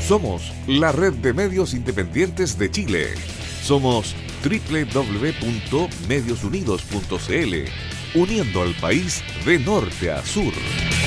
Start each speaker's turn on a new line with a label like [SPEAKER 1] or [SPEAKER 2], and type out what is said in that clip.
[SPEAKER 1] Somos la red de medios independientes de Chile. Somos www.mediosunidos.cl, uniendo al país de norte a sur.